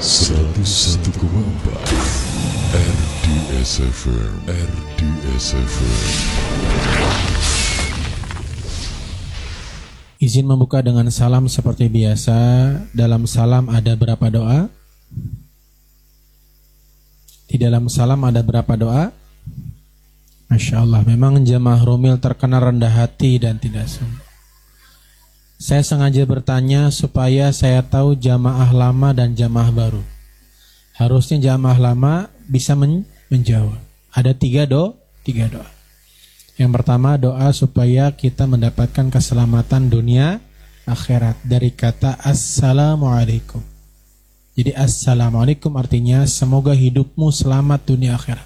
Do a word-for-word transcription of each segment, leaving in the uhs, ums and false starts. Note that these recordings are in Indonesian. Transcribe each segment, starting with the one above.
seratus satu koma empat R D S F M R D S F M. Izin membuka dengan salam seperti biasa. Dalam salam ada berapa doa? Di dalam salam ada berapa doa? Masya Allah, memang jamaah Rumil terkenal rendah hati dan tidak sombong. Saya sengaja bertanya supaya saya tahu jamaah lama dan jamaah baru. Harusnya jamaah lama bisa men- menjawab. Ada tiga do, tiga doa. Yang pertama doa supaya kita mendapatkan keselamatan dunia akhirat dari kata Assalamualaikum. Jadi Assalamualaikum artinya semoga hidupmu selamat dunia akhirat.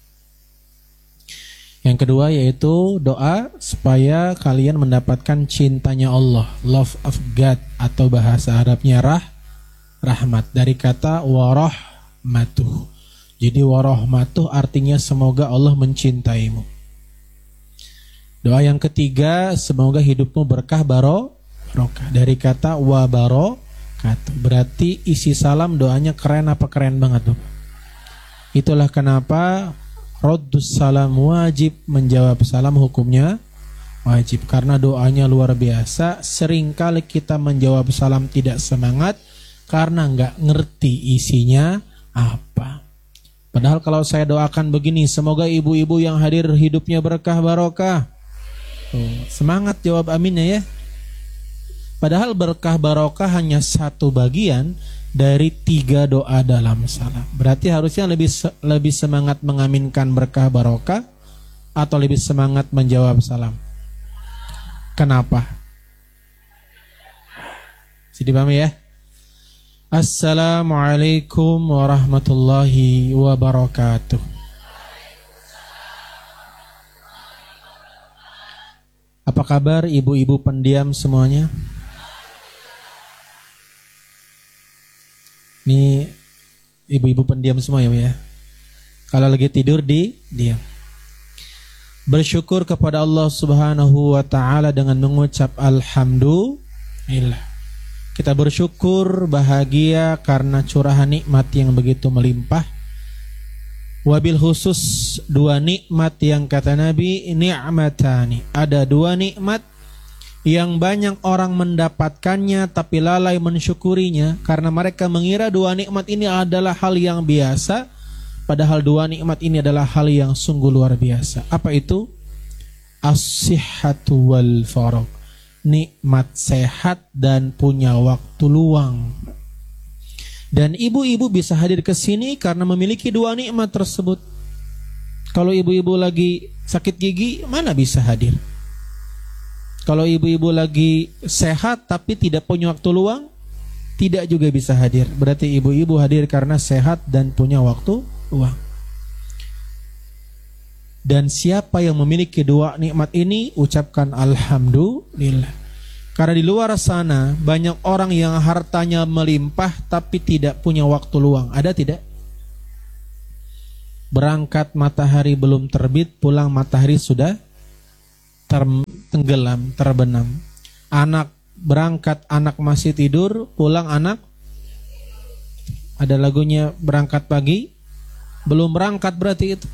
Yang kedua yaitu doa supaya kalian mendapatkan cintanya Allah, love of God, atau bahasa Arabnya rah, rahmat dari kata warahmatuh. Jadi warahmatuh artinya semoga Allah mencintaimu. Doa yang ketiga, semoga hidupmu berkah barokah dari kata wabarakatuh. Berarti isi salam doanya keren apa keren banget tuh. Itulah kenapa Raddus salam wajib, menjawab salam hukumnya wajib karena doanya luar biasa. Seringkali kita menjawab salam tidak semangat karena nggak ngerti isinya apa. Padahal kalau saya doakan begini, semoga ibu-ibu yang hadir hidupnya berkah barokah. Oh, semangat jawab aminnya ya. Padahal berkah barokah hanya satu bagian dari tiga doa dalam salam. Berarti harusnya lebih lebih semangat mengaminkan berkah barokah atau lebih semangat menjawab salam. Kenapa? Jadi paham ya? Assalamualaikum warahmatullahi wabarakatuh. Apa kabar ibu-ibu pendiam semuanya? Ini ibu-ibu pendiam semua ya, ya. Kalau lagi tidur di diam. Bersyukur kepada Allah Subhanahu wa taala dengan mengucap alhamdulillah. Kita bersyukur bahagia karena curahan nikmat yang begitu melimpah. Wabil khusus dua nikmat yang kata Nabi ni'matani. Ada dua nikmat yang banyak orang mendapatkannya tapi lalai mensyukurinya karena mereka mengira dua nikmat ini adalah hal yang biasa, padahal dua nikmat ini adalah hal yang sungguh luar biasa. Apa itu? As-sihhatu wal faragh. Nikmat sehat dan punya waktu luang. Dan ibu-ibu bisa hadir ke sini karena memiliki dua nikmat tersebut. Kalau ibu-ibu lagi sakit gigi, mana bisa hadir? Kalau ibu-ibu lagi sehat tapi tidak punya waktu luang, tidak juga bisa hadir. Berarti ibu-ibu hadir karena sehat dan punya waktu luang. Dan siapa yang memiliki dua nikmat ini, ucapkan alhamdulillah. Karena di luar sana banyak orang yang hartanya melimpah tapi tidak punya waktu luang. Ada tidak? Berangkat matahari belum terbit, pulang matahari sudah tenggelam, terbenam. Anak berangkat, anak masih tidur, pulang anak. Ada lagunya berangkat pagi, belum berangkat berarti itu.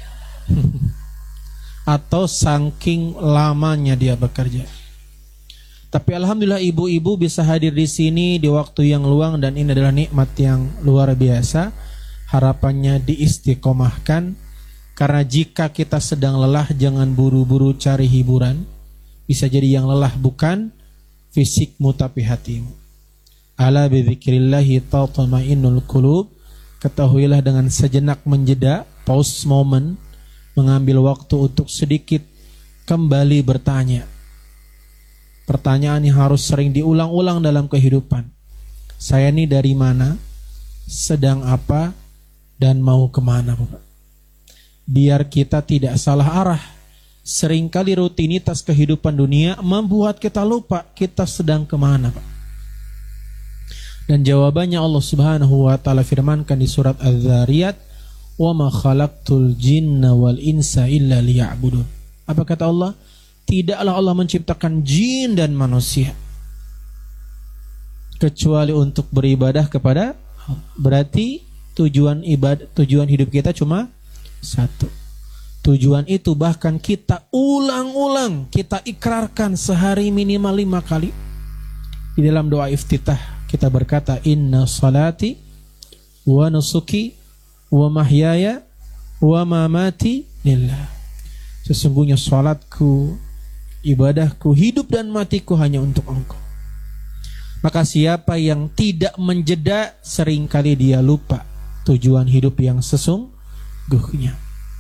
Atau saking lamanya dia bekerja. Tapi alhamdulillah ibu-ibu bisa hadir di sini di waktu yang luang dan ini adalah nikmat yang luar biasa. Harapannya diistiqomahkan. Karena jika kita sedang lelah, jangan buru-buru cari hiburan. Bisa jadi yang lelah bukan fisikmu tapi hatimu. Ala bidzikrillahi tatma'innul qulub. Ketahuilah dengan sejenak menjeda, pause moment, mengambil waktu untuk sedikit kembali bertanya. Pertanyaan yang harus sering diulang-ulang dalam kehidupan. Saya ini dari mana? Sedang apa? Dan mau kemana, Bapak? Biar kita tidak salah arah. Seringkali rutinitas kehidupan dunia membuat kita lupa kita sedang kemana, Pak. Dan jawabannya Allah Subhanahu wa taala firmankan di surat Az-Zariyat, "Wa ma khalaqtul jinna wal insa illa liya'budun." Apa kata Allah? Tidaklah Allah menciptakan jin dan manusia kecuali untuk beribadah kepada Berarti tujuan ibadah, tujuan hidup kita cuma satu. Tujuan itu bahkan kita ulang-ulang, kita ikrarkan sehari minimal lima kali. Di dalam doa iftitah kita berkata, inna salati wa nusuki wa mahyaya wa mamati lillah. Sesungguhnya salatku, ibadahku, hidup dan matiku hanya untuk Engkau. Maka siapa yang tidak menjeda, seringkali dia lupa tujuan hidup yang sesungguhnya.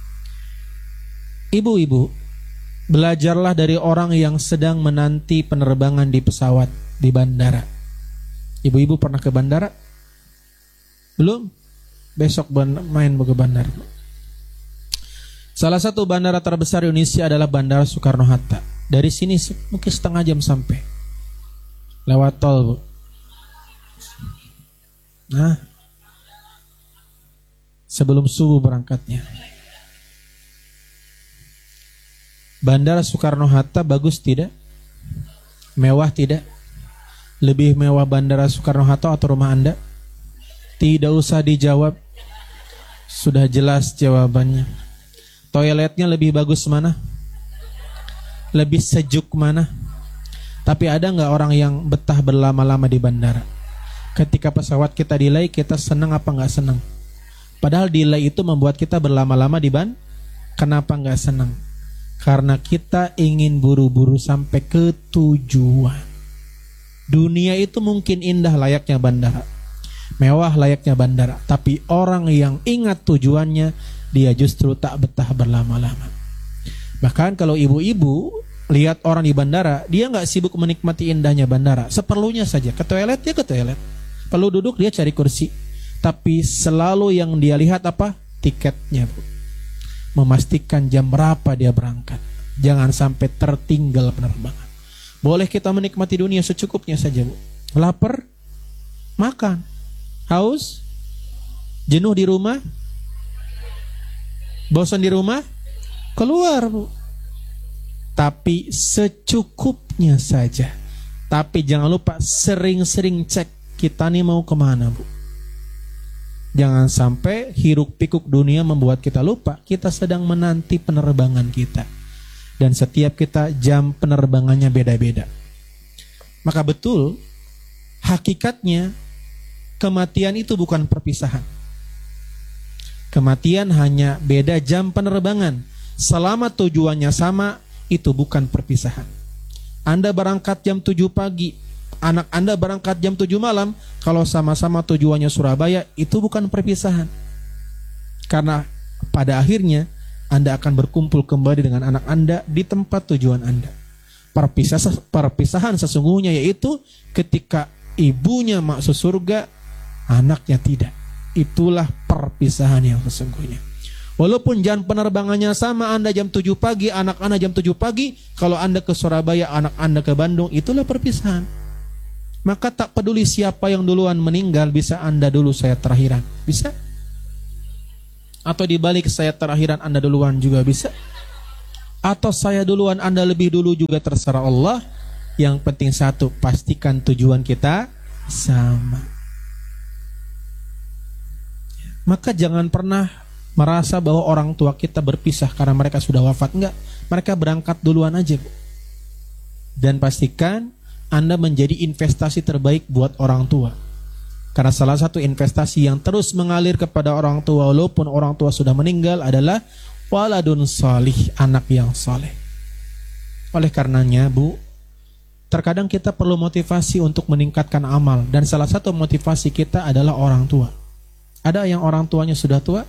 Ibu-ibu, belajarlah dari orang yang sedang menanti penerbangan di pesawat di bandara. Ibu-ibu pernah ke bandara? Belum? Besok main ke bandara. Salah satu bandara terbesar di Indonesia adalah Bandara Soekarno-Hatta. Dari sini mungkin setengah jam sampai. Lewat tol, Bu. Nah, sebelum subuh berangkatnya. Bandara Soekarno-Hatta bagus tidak? Mewah tidak? Lebih mewah Bandara Soekarno-Hatta atau rumah Anda? Tidak usah dijawab. Sudah jelas jawabannya. Toiletnya lebih bagus mana? Lebih sejuk mana? Tapi ada nggak orang yang betah berlama-lama di bandara? Ketika pesawat kita delay, kita senang apa nggak senang? Padahal delay itu membuat kita berlama-lama di ban. Kenapa nggak senang? Karena kita ingin buru-buru sampai ke tujuan. Dunia itu mungkin indah layaknya bandara, mewah layaknya bandara, tapi orang yang ingat tujuannya, dia justru tak betah berlama-lama. Bahkan kalau ibu-ibu lihat orang di bandara, dia nggak sibuk menikmati indahnya bandara, seperlunya saja. Ke toilet dia ke toilet, perlu duduk dia cari kursi. Tapi selalu yang dia lihat apa? Tiketnya, Bu. Memastikan jam berapa dia berangkat. Jangan sampai tertinggal penerbangan. Boleh kita menikmati dunia secukupnya saja, Bu. Lapar, makan. Haus, jenuh di rumah, bosan di rumah, keluar, Bu. Tapi secukupnya saja. Tapi jangan lupa sering-sering cek kita nih mau kemana, Bu. Jangan sampai hiruk pikuk dunia membuat kita lupa kita sedang menanti penerbangan kita. Dan setiap kita jam penerbangannya beda-beda. Maka betul, hakikatnya kematian itu bukan perpisahan. Kematian hanya beda jam penerbangan. Selama tujuannya sama, itu bukan perpisahan. Anda berangkat jam tujuh pagi, anak Anda berangkat jam tujuh malam, kalau sama-sama tujuannya Surabaya, itu bukan perpisahan. Karena pada akhirnya Anda akan berkumpul kembali dengan anak Anda di tempat tujuan Anda. Perpisahan, perpisahan sesungguhnya yaitu ketika ibunya masuk surga, anaknya tidak. Itulah perpisahan yang sesungguhnya. Walaupun jam penerbangannya sama, Anda jam tujuh pagi, anak Anda jam tujuh pagi, kalau Anda ke Surabaya, anak Anda ke Bandung, itulah perpisahan. Maka tak peduli siapa yang duluan meninggal, bisa Anda dulu, saya terakhiran. Bisa? Atau dibalik saya terakhiran, Anda duluan juga bisa. Atau saya duluan, Anda lebih dulu juga, terserah Allah. Yang penting satu, pastikan tujuan kita sama. Maka jangan pernah merasa bahwa orang tua kita berpisah karena mereka sudah wafat. Enggak, mereka berangkat duluan aja, Bu. Dan pastikan Anda menjadi investasi terbaik buat orang tua. Karena salah satu investasi yang terus mengalir kepada orang tua walaupun orang tua sudah meninggal adalah waladun salih, anak yang saleh. Oleh karenanya, Bu, terkadang kita perlu motivasi untuk meningkatkan amal. Dan salah satu motivasi kita adalah orang tua. Ada yang orang tuanya sudah tua?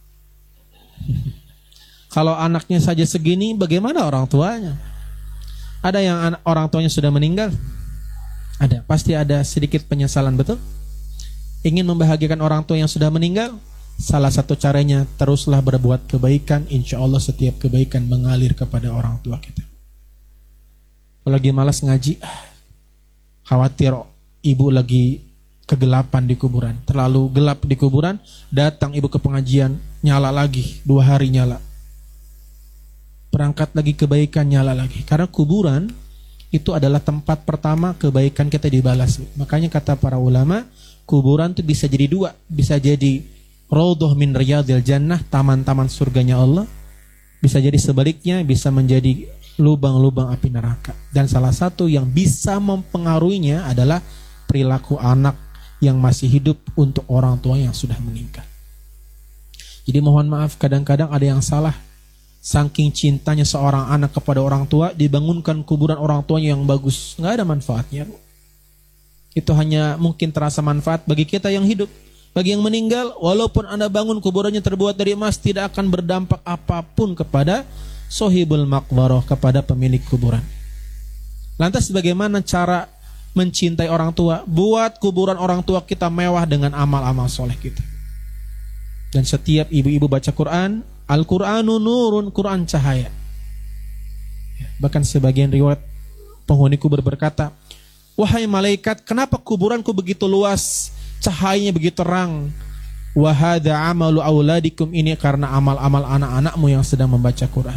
Kalau anaknya saja segini, bagaimana orang tuanya? Ada yang anak, orang tuanya sudah meninggal? Ada, pasti ada sedikit penyesalan, betul? Ingin membahagiakan orang tua yang sudah meninggal? Salah satu caranya, teruslah berbuat kebaikan. Insya Allah setiap kebaikan mengalir kepada orang tua kita. Kalau lagi malas ngaji, khawatir ibu lagi kegelapan di kuburan, terlalu gelap di kuburan, datang ibu ke pengajian, nyala lagi, dua hari nyala. Berangkat lagi kebaikan, nyala lagi. Karena kuburan itu adalah tempat pertama kebaikan kita dibalas. Makanya kata para ulama, kuburan itu bisa jadi dua, bisa jadi raudhah min riyadil jannah, taman-taman surganya Allah. Bisa jadi sebaliknya, bisa menjadi lubang-lubang api neraka. Dan salah satu yang bisa mempengaruhinya adalah perilaku anak yang masih hidup untuk orang tua yang sudah meninggal. Jadi mohon maaf, kadang-kadang ada yang salah. Saking cintanya seorang anak kepada orang tua, dibangunkan kuburan orang tuanya yang bagus. Nggak ada manfaatnya. Itu hanya mungkin terasa manfaat bagi kita yang hidup. Bagi yang meninggal, walaupun Anda bangun kuburannya terbuat dari emas, tidak akan berdampak apapun kepada sohibul maqbarah, kepada pemilik kuburan. Lantas bagaimana cara mencintai orang tua? Buat kuburan orang tua kita mewah dengan amal-amal soleh kita. Dan setiap ibu-ibu baca Quran, Al-Qur'anu nurun, Quran cahaya. Bahkan sebagian riwayat penghuni kubur berkata, wahai malaikat, kenapa kuburanku begitu luas, cahayanya begitu terang? Wa hadza amalu auladikum, ini karena amal-amal anak-anakmu yang sedang membaca Quran.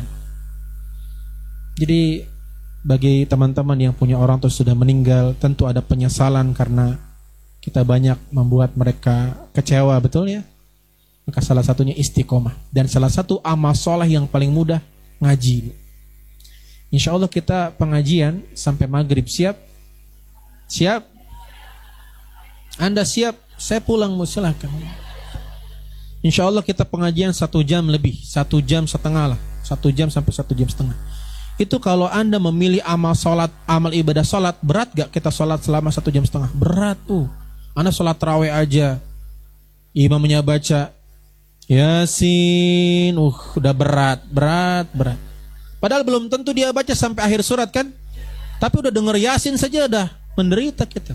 Jadi bagi teman-teman yang punya orang tua sudah meninggal, tentu ada penyesalan karena kita banyak membuat mereka kecewa, betul ya? Maka salah satunya istiqomah. Dan salah satu amal soleh yang paling mudah, ngaji. Insya Allah kita pengajian sampai maghrib, siap? Siap? Anda siap? Saya pulang, silahkan. Insya Allah kita pengajian satu jam lebih, satu jam setengah lah, satu jam sampai satu jam setengah. Itu kalau Anda memilih amal sholat, amal ibadah sholat, berat gak kita sholat selama satu jam setengah? Berat tuh. Anda sholat tarawih aja, imamnya baca Yasin, uh, udah berat, berat, berat. Padahal belum tentu dia baca sampai akhir surat kan? Tapi udah denger Yasin saja udah menderita kita.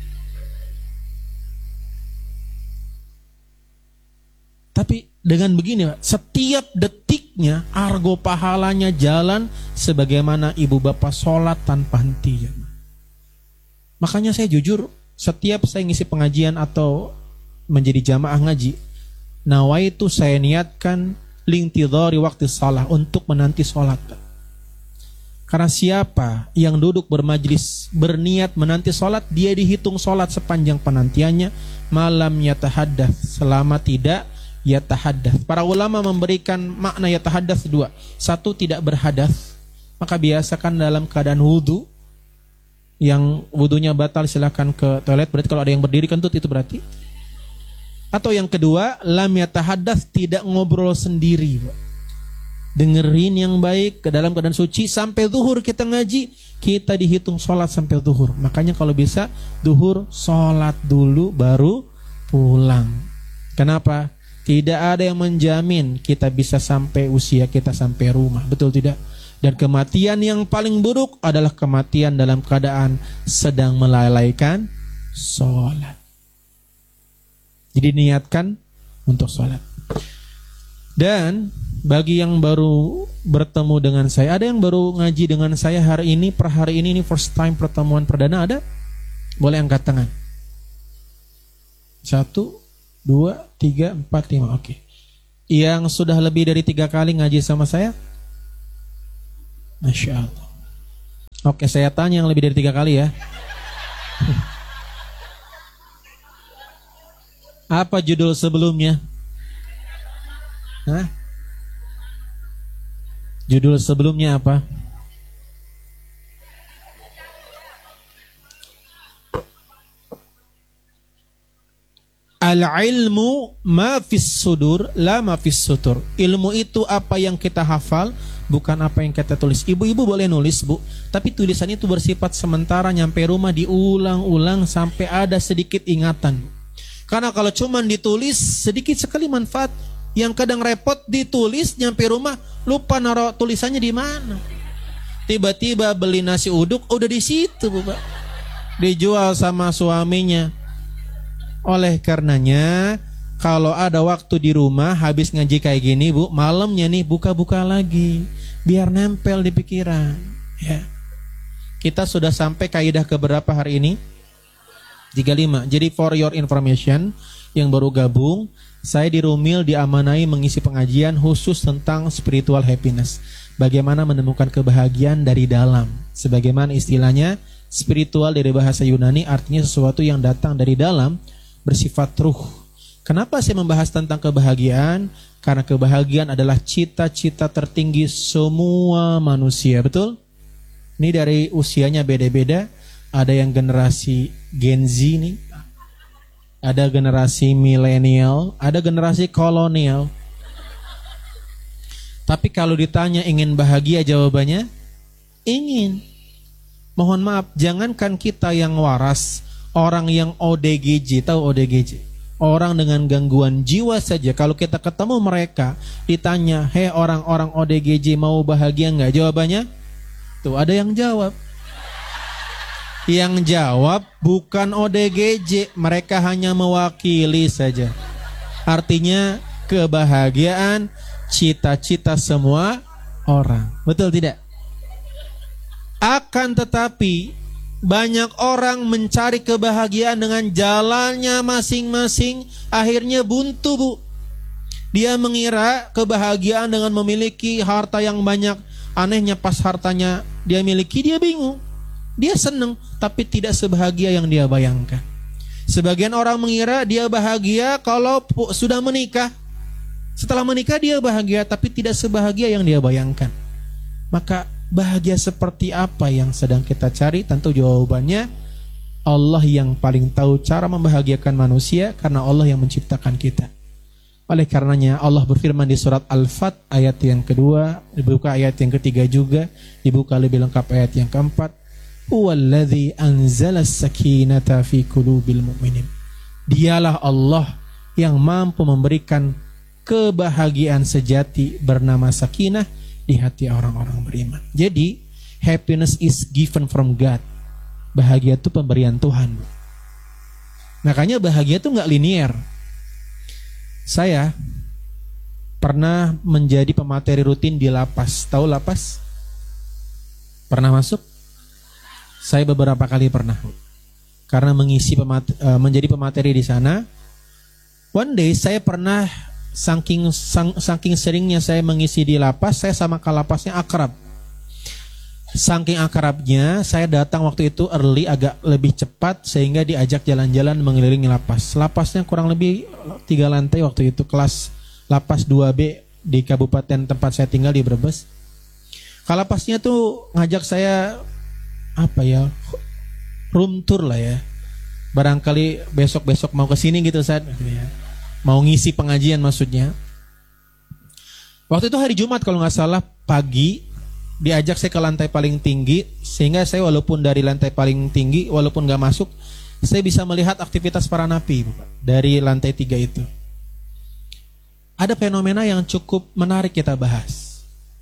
Tapi dengan begini, setiap detiknya argo pahalanya jalan sebagaimana ibu bapak sholat tanpa henti. Makanya saya jujur, setiap saya ngisi pengajian atau menjadi jamaah ngaji, nawaitu saya niatkan lintidhari waktu salah, untuk menanti sholat. Karena siapa yang duduk bermajlis berniat menanti sholat, dia dihitung sholat sepanjang penantiannya. Malam yatahaddath, selama tidak yatahaddath. Para ulama memberikan makna yatahaddath dua. Satu, tidak berhadath, maka biasakan dalam keadaan wudu. Yang wudunya batal silahkan ke toilet, berarti kalau ada yang berdiri kentut itu berarti. Atau yang kedua, lam yatahaddath, tidak ngobrol sendiri, Pak. Dengerin yang baik ke dalam keadaan suci. Sampai zuhur kita ngaji, kita dihitung sholat sampai zuhur. Makanya kalau bisa zuhur sholat dulu baru pulang. Kenapa? Tidak ada yang menjamin kita bisa sampai usia kita sampai rumah, betul tidak? Dan kematian yang paling buruk adalah kematian dalam keadaan sedang melalaikan sholat. Jadi niatkan untuk sholat. Dan bagi yang baru bertemu dengan saya, ada yang baru ngaji dengan saya hari ini, per hari ini, ini first time pertemuan perdana, ada? Boleh angkat tangan. Satu, dua, tiga, empat, lima, oke. Yang sudah lebih dari tiga kali ngaji sama saya? Masya Allah. Oke, saya tanya yang lebih dari tiga kali ya. Apa judul sebelumnya? Hah? Judul sebelumnya apa? Al-ilmu ma fis sudur la ma fis sutur. Ilmu itu apa yang kita hafal, bukan apa yang kita tulis. Ibu-ibu boleh nulis, Bu, tapi tulisan itu bersifat sementara, nyampe rumah diulang-ulang sampai ada sedikit ingatan. Karena kalau cuma ditulis sedikit sekali manfaat. Yang kadang repot ditulis, nyampe rumah lupa naruh tulisannya di mana. Tiba-tiba beli nasi uduk udah di situ, Bu, Pak. Dijual sama suaminya. Oleh karenanya, kalau ada waktu di rumah habis ngaji kayak gini, Bu, malamnya nih buka-buka lagi biar nempel di pikiran, ya. Kita sudah sampai kaidah keberapa hari ini? tiga puluh lima. Jadi for your information yang baru gabung, saya di Rumil diamanai mengisi pengajian khusus tentang spiritual happiness. Bagaimana menemukan kebahagiaan dari dalam. Sebagaimana istilahnya, spiritual dari bahasa Yunani artinya sesuatu yang datang dari dalam bersifat ruh. Kenapa saya membahas tentang kebahagiaan? Karena kebahagiaan adalah cita-cita tertinggi semua manusia, betul? Ini dari usianya beda-beda. Ada yang generasi Gen Z nih, ada generasi milenial, ada generasi kolonial. Tapi kalau ditanya ingin bahagia, jawabannya ingin. Mohon maaf, jangankan kita yang waras, orang yang O D G J, tahu O D G J? Orang dengan gangguan jiwa saja, kalau kita ketemu mereka, ditanya, hei orang-orang O D G J mau bahagia nggak? Jawabannya, tuh ada yang jawab. Yang jawab bukan O D G J, mereka hanya mewakili saja. Artinya kebahagiaan cita-cita semua orang. Betul tidak? Akan tetapi banyak orang mencari kebahagiaan dengan jalannya masing-masing, akhirnya buntu, Bu. Dia mengira kebahagiaan dengan memiliki harta yang banyak. Anehnya pas hartanya dia miliki, dia bingung. Dia senang, tapi tidak sebahagia yang dia bayangkan. Sebagian orang mengira dia bahagia kalau sudah menikah. Setelah menikah dia bahagia, tapi tidak sebahagia yang dia bayangkan. Maka bahagia seperti apa yang sedang kita cari? Tentu jawabannya Allah yang paling tahu cara membahagiakan manusia, karena Allah yang menciptakan kita. Oleh karenanya Allah berfirman di surat Al-Fat ayat yang kedua, dibuka ayat yang ketiga juga, dibuka lebih lengkap ayat yang keempat. Huwallazi anzala as-sakinata fi qulubil mu'minin. Dialah Allah yang mampu memberikan kebahagiaan sejati bernama sakinah di hati orang-orang beriman. Jadi happiness is given from God. Bahagia itu pemberian Tuhan. Makanya bahagia itu nggak linear. Saya pernah menjadi pemateri rutin di lapas. Tahu lapas? Pernah masuk? Saya beberapa kali pernah, karena mengisi pemat- uh, menjadi pemateri di sana. One day saya pernah saking sang, saking seringnya saya mengisi di lapas, saya sama kalapasnya akrab. Saking akrabnya, saya datang waktu itu early, agak lebih cepat, sehingga diajak jalan-jalan mengelilingi lapas. Lapasnya kurang lebih tiga lantai waktu itu, kelas lapas dua B di kabupaten tempat saya tinggal di Brebes. Kalapasnya tuh ngajak saya apa ya, room tour lah ya, barangkali besok-besok mau kesini gitu Ustaz, mau ngisi pengajian maksudnya. Waktu itu hari Jumat kalau nggak salah pagi, diajak saya ke lantai paling tinggi, sehingga saya walaupun dari lantai paling tinggi, walaupun nggak masuk, saya bisa melihat aktivitas para napi dari lantai tiga itu. Ada fenomena yang cukup menarik kita bahas.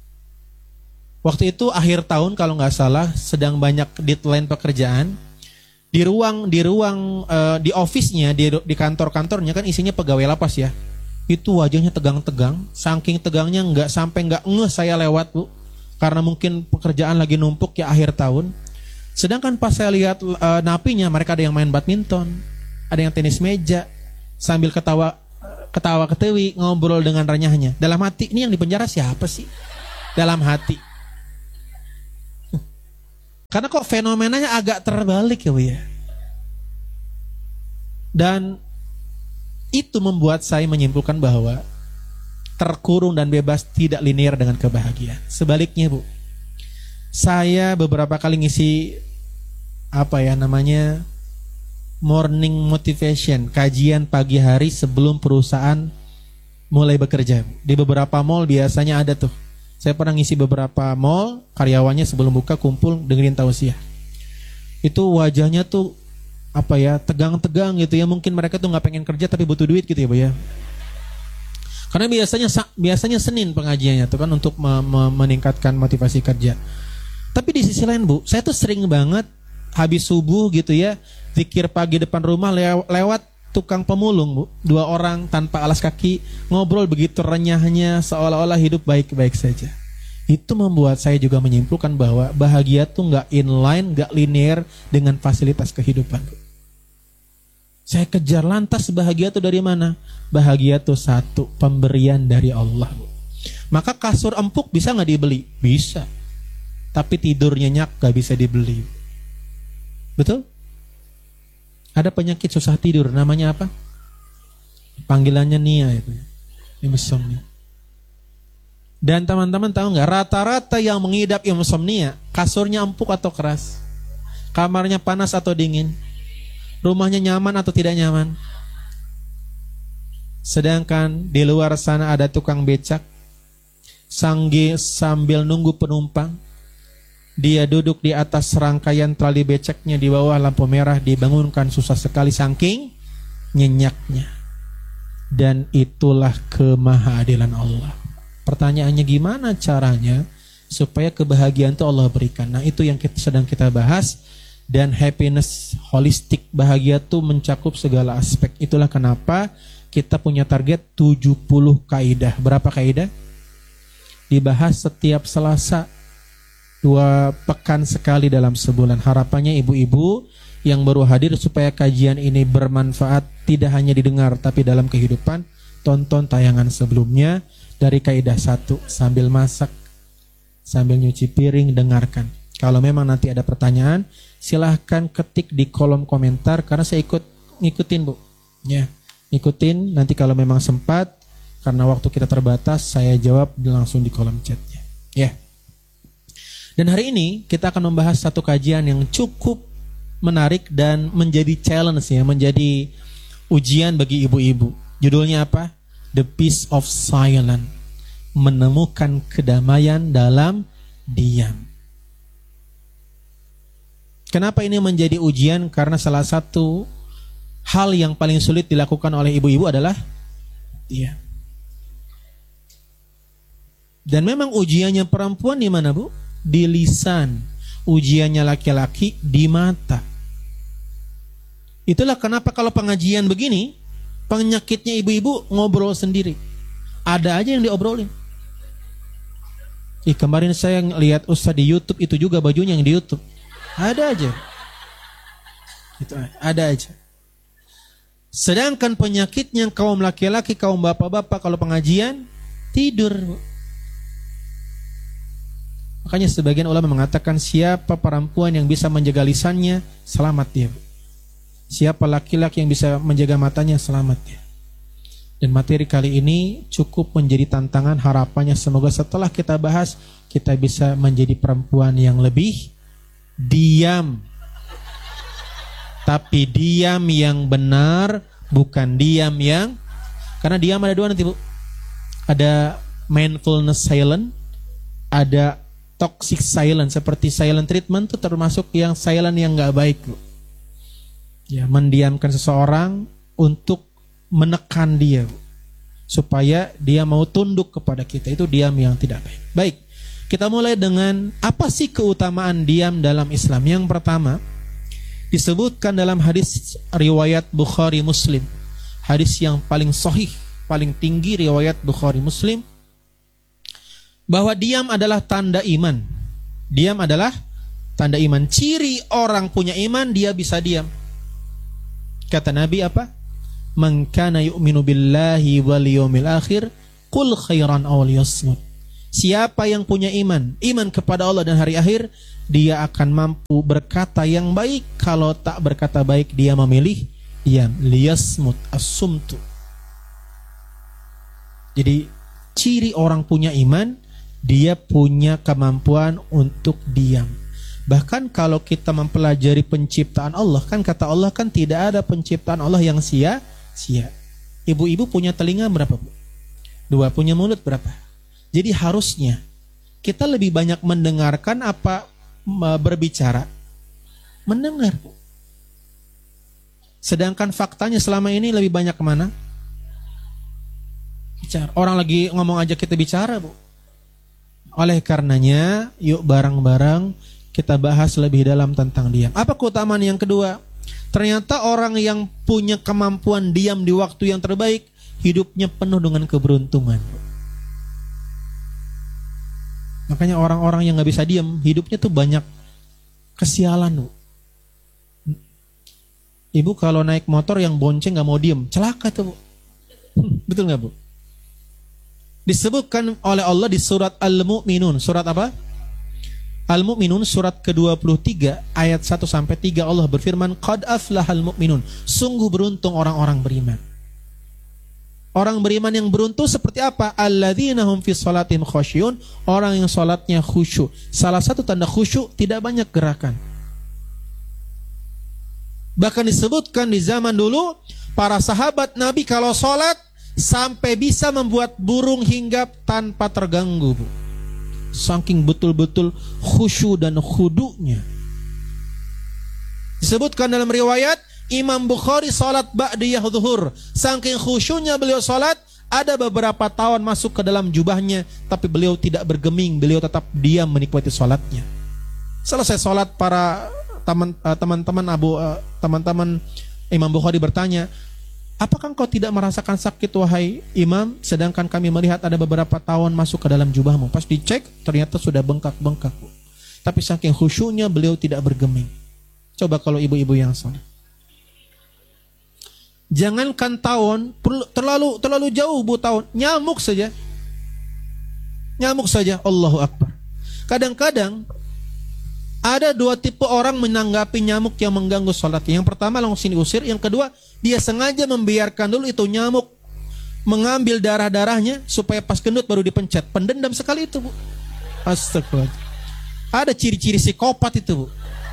Waktu itu akhir tahun kalau nggak salah, sedang banyak deadline pekerjaan. Di ruang di ruang uh, di office-nya, di, di kantor-kantornya kan isinya pegawai lapas ya. Itu wajahnya tegang-tegang, saking tegangnya nggak sampai nggak ngeh saya lewat, Bu. Karena mungkin pekerjaan lagi numpuk ya akhir tahun. Sedangkan pas saya lihat uh, napinya, mereka ada yang main badminton, ada yang tenis meja, sambil ketawa ketawa ketewi ngobrol dengan renyahnya. Dalam hati, ini yang dipenjara siapa sih? Dalam hati. Karena kok fenomenanya agak terbalik ya Bu ya. Dan itu membuat saya menyimpulkan bahwa terkurung dan bebas tidak linear dengan kebahagiaan. Sebaliknya Bu, saya beberapa kali ngisi apa ya namanya morning motivation, kajian pagi hari sebelum perusahaan mulai bekerja. Di beberapa mall biasanya ada tuh. Saya pernah ngisi beberapa mall, karyawannya sebelum buka kumpul dengerin tausiah. Itu wajahnya tuh apa ya, tegang-tegang gitu ya. Mungkin mereka tuh nggak pengen kerja tapi butuh duit gitu ya Bu ya. Karena biasanya biasanya Senin pengajiannya tuh kan untuk me- me- meningkatkan motivasi kerja. Tapi di sisi lain Bu, saya tuh sering banget habis subuh gitu ya, zikir pagi depan rumah lew- lewat tukang pemulung Bu, dua orang tanpa alas kaki ngobrol begitu renyahnya seolah-olah hidup baik-baik saja. Itu membuat saya juga menyimpulkan bahwa bahagia tuh nggak inline, nggak linear dengan fasilitas kehidupan. Saya kejar lantas bahagia tuh dari mana? Bahagia tuh satu, pemberian dari Allah. Maka kasur empuk bisa nggak dibeli? Bisa. Tapi tidur nyenyak nggak bisa dibeli. Betul? Ada penyakit susah tidur, namanya apa? Panggilannya nia itu. Insomnia. Dan teman-teman tahu nggak, rata-rata yang mengidap insomnia, kasurnya empuk atau keras, kamarnya panas atau dingin, rumahnya nyaman atau tidak nyaman. Sedangkan di luar sana ada tukang becak, sanggi sambil nunggu penumpang, dia duduk di atas rangkaian tali becaknya di bawah lampu merah, dibangunkan susah sekali saking nyenyaknya. Dan itulah kemahadilan Allah. Pertanyaannya, gimana caranya supaya kebahagiaan itu Allah berikan? Nah, itu yang kita, sedang kita bahas. Dan happiness holistik, bahagia itu mencakup segala aspek. Itulah kenapa kita punya target tujuh puluh kaidah. Berapa kaidah? Dibahas setiap Selasa, dua pekan sekali dalam sebulan. Harapannya ibu-ibu yang baru hadir supaya kajian ini bermanfaat, tidak hanya didengar tapi dalam kehidupan. Tonton tayangan sebelumnya dari kaidah satu, sambil masak, sambil nyuci piring, dengarkan. Kalau memang nanti ada pertanyaan, silahkan ketik di kolom komentar, karena saya ikut ngikutin Bu. Ya, ikutin. Nanti kalau memang sempat, karena waktu kita terbatas, saya jawab langsung di kolom chatnya. Ya. Dan hari ini kita akan membahas satu kajian yang cukup menarik dan menjadi challenge ya, menjadi ujian bagi ibu-ibu. Judulnya apa? The Peace of Silence. Menemukan kedamaian dalam diam. Kenapa ini menjadi ujian? Karena salah satu hal yang paling sulit dilakukan oleh ibu-ibu adalah diam. Dan memang ujiannya perempuan di mana, Bu? Di lisan. Ujiannya laki-laki di mata. Itulah kenapa kalau pengajian begini, penyakitnya ibu-ibu ngobrol sendiri. Ada aja yang diobrolin. Ih, kemarin saya lihat Ustaz di YouTube, itu juga bajunya yang di YouTube. Ada aja. Itu ada aja. Sedangkan penyakitnya kaum laki-laki, kaum bapak-bapak kalau pengajian tidur. Makanya sebagian ulama mengatakan siapa perempuan yang bisa menjaga lisannya, selamat dia. Siapa laki-laki yang bisa menjaga matanya, selamat dia. Dan materi kali ini cukup menjadi tantangan, harapannya semoga setelah kita bahas, kita bisa menjadi perempuan yang lebih diam. Tapi diam yang benar, bukan diam yang, karena diam ada dua nanti Bu. Ada mindfulness silent, ada toxic silent. Seperti silent treatment itu termasuk yang silent yang gak baik Bu. Ya, mendiamkan seseorang untuk menekan dia Bu, supaya dia mau tunduk kepada kita. Itu diam yang tidak baik. Baik, kita mulai dengan apa sih keutamaan diam dalam Islam. Yang pertama disebutkan dalam hadis riwayat Bukhari Muslim, hadis yang paling sahih, paling tinggi riwayat Bukhari Muslim, bahwa diam adalah tanda iman. Diam adalah tanda iman. Ciri orang punya iman, dia bisa diam. Kata Nabi apa? Man kana yu'minu billahi wal yawmil akhir qul khairan aw liyasmut. Siapa yang punya iman, iman kepada Allah dan hari akhir, dia akan mampu berkata yang baik. Kalau tak berkata baik, dia memilih diam. Liyasmut, as-sumtu. Jadi ciri orang punya iman, dia punya kemampuan untuk diam. Bahkan kalau kita mempelajari penciptaan Allah, kan kata Allah kan tidak ada penciptaan Allah yang sia-sia. Ibu-ibu punya telinga berapa Bu? Dua. Punya mulut berapa? Jadi harusnya kita lebih banyak mendengarkan apa berbicara? Mendengar Bu. Sedangkan faktanya selama ini lebih banyak kemana? Bicara. Orang lagi ngomong aja kita bicara Bu. Oleh karenanya yuk bareng-bareng kita bahas lebih dalam tentang diam. Apa keutamaan yang kedua? Ternyata orang yang punya kemampuan diam di waktu yang terbaik, hidupnya penuh dengan keberuntungan. Makanya orang-orang yang gak bisa diam, hidupnya tuh banyak kesialan. Ibu kalau naik motor yang bonceng gak mau diam, celaka tuh Bu. Betul gak Bu? Disebutkan oleh Allah di surat Al-Mu'minun. Surat apa? Al-Mu'minun surat ke dua puluh tiga ayat satu sampai tiga Allah berfirman, qad aflahal mu'minun, sungguh beruntung orang-orang beriman. Orang beriman yang beruntung seperti apa? Alladzina hum fi sholatim khasyun, orang yang salatnya khusyuk. Salah satu tanda khusyuk tidak banyak gerakan. Bahkan disebutkan di zaman dulu para sahabat Nabi kalau salat sampai bisa membuat burung hinggap tanpa terganggu, Bu. Saking betul-betul khusyuk dan khudunya. Disebutkan dalam riwayat Imam Bukhari salat ba'diyah zuhur, saking khusyuknya beliau salat, ada beberapa tahun masuk ke dalam jubahnya, tapi beliau tidak bergeming, beliau tetap diam menikmati salatnya. Selesai salat, para teman teman-teman Abu teman-teman Imam Bukhari bertanya, apakah engkau tidak merasakan sakit wahai Imam, sedangkan kami melihat ada beberapa tawon masuk ke dalam jubahmu? Pas dicek ternyata sudah bengkak-bengkak, Bu. Tapi saking khusyuknya beliau tidak bergeming. Coba kalau ibu-ibu yang salat. Jangankan tawon, terlalu terlalu jauh, Bu, tawon, nyamuk saja. Nyamuk saja, Allahu Akbar. Kadang-kadang ada dua tipe orang menanggapi nyamuk yang mengganggu sholatnya. Yang pertama langsung diusir. Yang kedua, dia sengaja membiarkan dulu itu nyamuk mengambil darah-darahnya supaya pas gendut baru dipencet. Pendendam sekali itu, Bu. Astagfirullah. Ada ciri-ciri psikopat itu, Bu.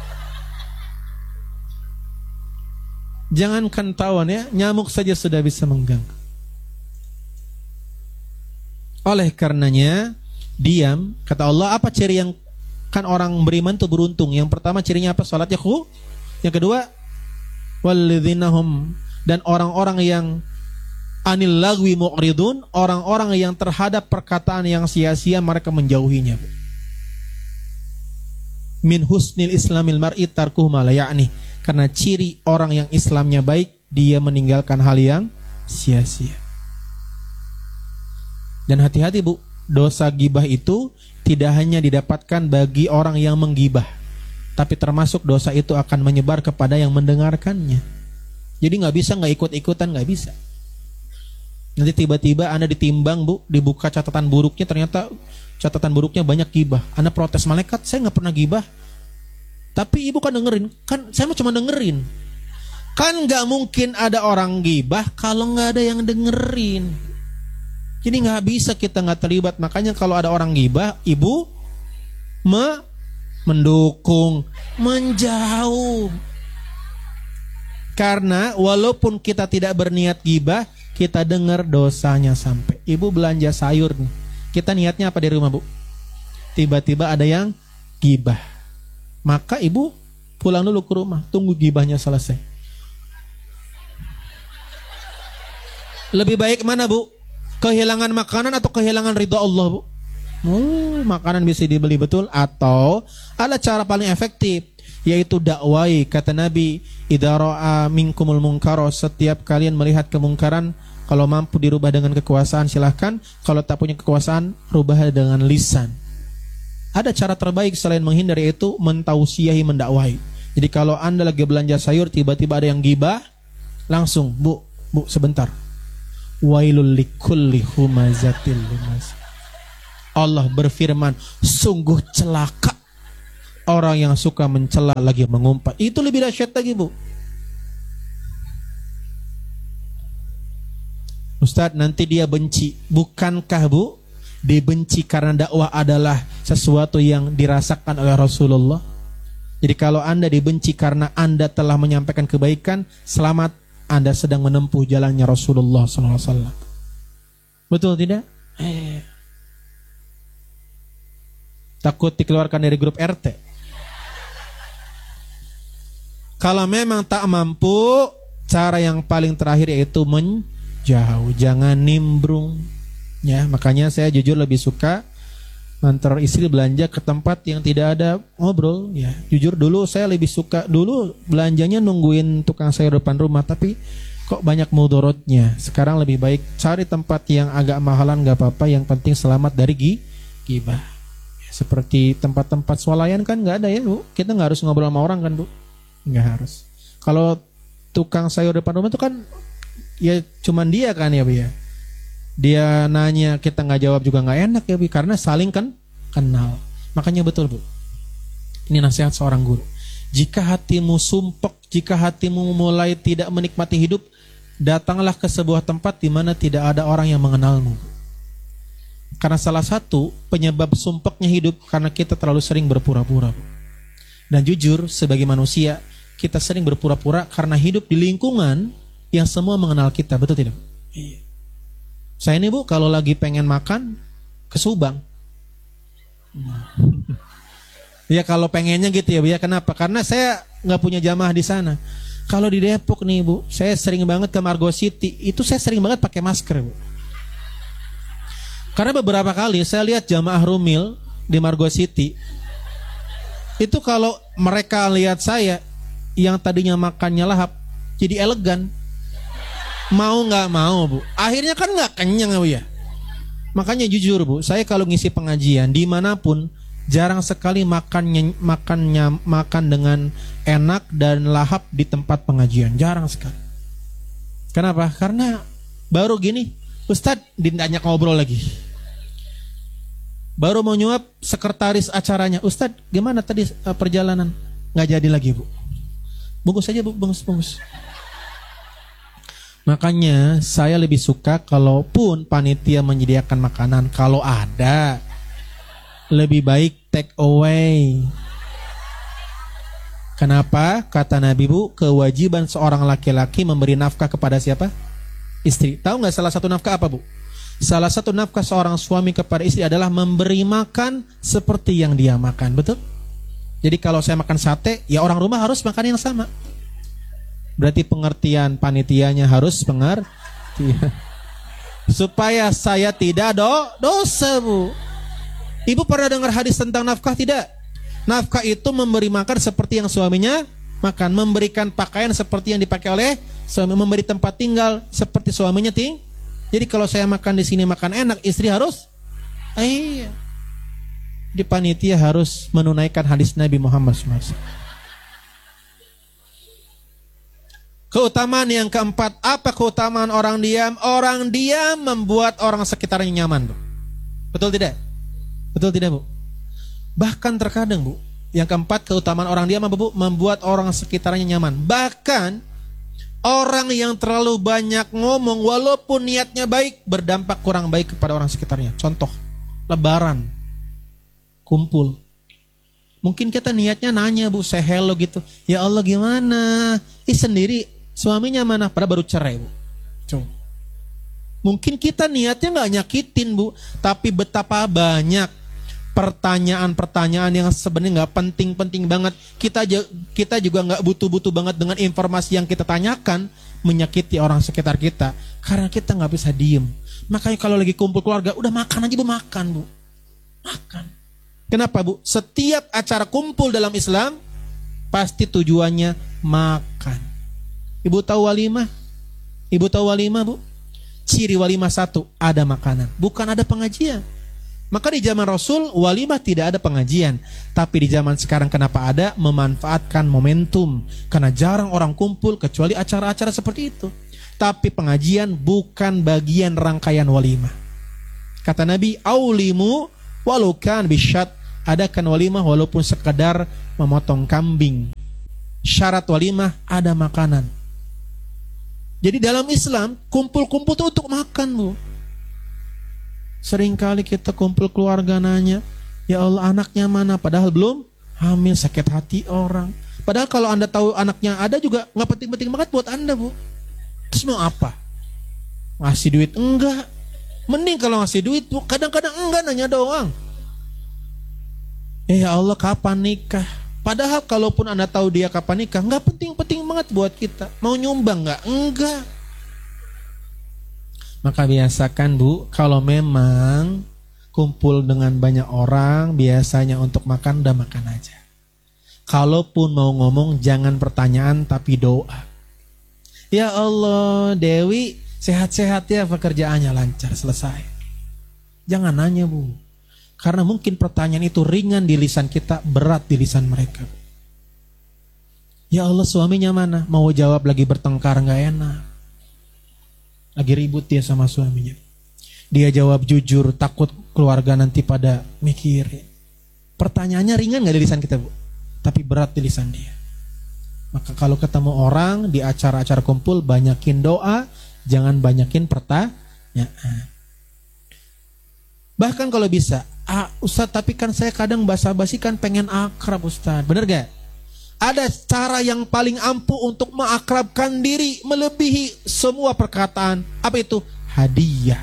Jangankan tawon, ya, nyamuk saja sudah bisa mengganggu. Oleh karenanya, diam. Kata Allah, apa ciri yang kan orang beriman itu beruntung? Yang pertama cirinya apa? Salatnya khu. Yang kedua, wallidzinahum, dan orang-orang yang anil lagwi mu'ridun, orang-orang yang terhadap perkataan yang sia-sia mereka menjauhinya. Min husnil islamil mar'i tarkuhu ma la ya'ni, karena ciri orang yang Islamnya baik, dia meninggalkan hal yang sia-sia. Dan hati-hati, Bu, dosa gibah itu tidak hanya didapatkan bagi orang yang menggibah, tapi termasuk dosa itu akan menyebar kepada yang mendengarkannya. Jadi nggak bisa nggak ikut-ikutan, nggak bisa. Nanti tiba-tiba Anda ditimbang, Bu, dibuka catatan buruknya, ternyata catatan buruknya banyak gibah. Anda protes malaikat, saya nggak pernah gibah. Tapi ibu kan dengerin, kan saya cuma dengerin. Kan nggak mungkin ada orang gibah kalau nggak ada yang dengerin. Jadi nggak bisa kita nggak terlibat. Makanya kalau ada orang gibah, ibu me mendukung, menjauh. Karena walaupun kita tidak berniat gibah, kita dengar dosanya sampai. Ibu belanja sayur nih, kita niatnya apa di rumah, Bu? Tiba-tiba ada yang gibah, maka ibu pulang dulu ke rumah, tunggu gibahnya selesai. Lebih baik mana, Bu? Kehilangan makanan atau kehilangan ridha Allah, Bu? Oh, makanan bisa dibeli, betul. Atau ada cara paling efektif, yaitu dakwai. Kata Nabi, idza ra'a minkumul munkara, setiap kalian melihat kemungkaran, kalau mampu dirubah dengan kekuasaan silahkan, kalau tak punya kekuasaan rubah dengan lisan. Ada cara terbaik selain menghindari, itu mentausiyahi, mendakwai. Jadi kalau Anda lagi belanja sayur, tiba-tiba ada yang gibah, langsung, Bu, Bu sebentar. Wailul likulli humazatil lumaz. Allah berfirman, sungguh celaka orang yang suka mencela lagi mengumpat. Itu lebih dahsyat lagi, Bu. Ustaz, nanti dia benci. Bukankah, Bu, dibenci karena dakwah adalah sesuatu yang dirasakan oleh Rasulullah? Jadi kalau Anda dibenci karena Anda telah menyampaikan kebaikan, selamat, Anda sedang menempuh jalannya Rasulullah shallallahu alaihi wasallam. Betul tidak? Eh. Takut dikeluarkan dari grup R T. Kalau memang tak mampu, cara yang paling terakhir yaitu menjauh, jangan nimbrung. Ya, makanya saya jujur lebih suka antar istri belanja ke tempat yang tidak ada ngobrol. Ya, jujur dulu saya lebih suka, dulu belanjanya nungguin tukang sayur depan rumah, tapi kok banyak mudorotnya. Sekarang lebih baik cari tempat yang agak mahalan, gak apa-apa, yang penting selamat dari gibah. Ya, seperti tempat-tempat swalayan kan gak ada ya, Bu. Kita gak harus ngobrol sama orang kan, Bu. Gak harus. Kalau tukang sayur depan rumah itu kan ya cuman dia kan ya, Bu ya. Dia nanya, kita nggak jawab juga nggak enak ya, Bu, karena saling kan kenal. Makanya betul, Bu, Ini nasihat seorang guru. Jika hatimu sumpek, jika hatimu mulai tidak menikmati hidup, datanglah ke sebuah tempat di mana tidak ada orang yang mengenalmu. Karena salah satu penyebab sumpeknya hidup karena kita terlalu sering berpura-pura. Dan jujur, sebagai manusia, kita sering berpura-pura karena hidup di lingkungan yang semua mengenal kita, betul tidak? Iya. Saya ini Bu, kalau lagi pengen makan ke Subang. Ya kalau pengennya gitu ya Bu ya. Kenapa? Karena saya nggak punya jamaah di sana. Kalau di Depok nih Bu, saya sering banget ke Margo City. Itu saya sering banget pakai masker Bu. Karena beberapa kali saya lihat jamaah Rumil di Margo City. Itu kalau mereka lihat saya yang tadinya makannya lahap jadi elegan. Mau nggak mau Bu. Akhirnya kan nggak kenyang Bu ya. Makanya jujur Bu, saya kalau ngisi pengajian dimanapun jarang sekali makannya makannya makan dengan enak dan lahap di tempat pengajian, jarang sekali. Kenapa? Karena baru gini, Ustadz ditanya ngobrol lagi. Baru mau nyuap sekretaris acaranya, Ustadz gimana tadi uh, perjalanan? Nggak jadi lagi Bu. Bungkus aja Bu, bungkus bungkus. Makanya saya lebih suka kalaupun panitia menyediakan makanan, kalau ada lebih baik take away. Kenapa? Kata Nabi Bu, kewajiban seorang laki-laki memberi nafkah kepada siapa? Istri. Tahu nggak salah satu nafkah apa Bu? Salah satu nafkah seorang suami kepada istri adalah memberi makan seperti yang dia makan. Betul? Jadi kalau saya makan sate, ya orang rumah harus makan yang sama. Berarti pengertian panitianya harus pengertian. Supaya saya tidak do dosa Bu. Ibu pernah dengar hadis tentang nafkah tidak? Nafkah itu memberi makan seperti yang suaminya makan, memberikan pakaian seperti yang dipakai oleh suami, memberi tempat tinggal seperti suaminya ting. Jadi kalau saya makan di sini makan enak, istri harus, iya, di panitia harus menunaikan hadis Nabi Muhammad shallallahu alaihi wasallam. Keutamaan yang keempat, apa keutamaan orang diam? Orang diam membuat orang sekitarnya nyaman. Betul tidak? Betul tidak Bu? Bahkan terkadang Bu, yang keempat keutamaan orang diam Bu, membuat orang sekitarnya nyaman. Bahkan orang yang terlalu banyak ngomong walaupun niatnya baik berdampak kurang baik kepada orang sekitarnya. Contoh, lebaran, kumpul. Mungkin kita niatnya nanya Bu, say hello gitu. Ya Allah gimana? Ih sendiri, suaminya mana? Padahal baru cerai Bu. Coba. Mungkin kita niatnya gak nyakitin Bu, tapi betapa banyak pertanyaan-pertanyaan yang sebenarnya nggak penting-penting banget. Kita kita juga nggak butuh-butuh banget dengan informasi yang kita tanyakan menyakiti orang sekitar kita. Karena kita nggak bisa diem. Makanya kalau lagi kumpul keluarga, udah makan aja Bu, makan Bu, makan. Kenapa Bu? Setiap acara kumpul dalam Islam pasti tujuannya makan. Ibu tahu walimah? Ibu tahu walimah Bu? Ciri walimah satu, ada makanan, bukan ada pengajian. Maka di zaman Rasul walimah tidak ada pengajian. Tapi di zaman sekarang kenapa ada? Memanfaatkan momentum. Karena jarang orang kumpul kecuali acara-acara seperti itu. Tapi pengajian bukan bagian rangkaian walimah. Kata Nabi, aulimu walukan bisyat. Adakan walimah walaupun sekedar memotong kambing. Syarat walimah ada makanan. Jadi dalam Islam kumpul-kumpul itu untuk makan Bu. Seringkali kita kumpul keluarga nanya, ya Allah anaknya mana? Padahal belum hamil, sakit hati orang. Padahal kalau Anda tahu anaknya ada juga gak penting-penting banget buat Anda Bu. Terus mau apa? Ngasih duit? Enggak. Mending kalau ngasih duit Bu, kadang-kadang enggak, nanya doang. Ya Allah kapan nikah? Padahal kalaupun Anda tahu dia kapan nikah, gak penting-penting banget buat kita. Mau nyumbang gak? Enggak. Maka biasakan Bu, kalau memang kumpul dengan banyak orang, biasanya untuk makan udah makan aja. Kalaupun mau ngomong jangan pertanyaan tapi doa. Ya Allah, Dewi sehat-sehat ya, pekerjaannya lancar, selesai. Jangan nanya Bu, karena mungkin pertanyaan itu ringan di lisan kita, berat di lisan mereka. Ya Allah suaminya mana? Mau jawab lagi bertengkar gak enak. Lagi ribut dia sama suaminya. Dia jawab jujur, takut keluarga nanti pada mikirin. Pertanyaannya ringan gak di lisan kita Bu? tapi berat di lisan dia. Maka kalau ketemu orang di acara-acara kumpul, banyakin doa, jangan banyakin pertanyaan. Bahkan kalau bisa, ah, Ustadz tapi kan saya kadang basa-basi kan pengen akrab Ustadz. Bener gak? Ada cara yang paling ampuh untuk mengakrabkan diri melebihi semua perkataan. Apa itu? Hadiah.